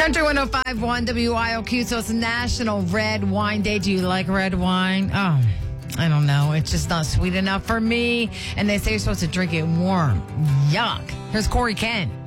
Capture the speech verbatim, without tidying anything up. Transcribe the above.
Country one oh five point one W I O Q. So it's National Red Wine Day. Do you like red wine? Oh, I don't know. It's just not sweet enough for me. And they say you're supposed to drink it warm. Yuck. Here's Corey Kent.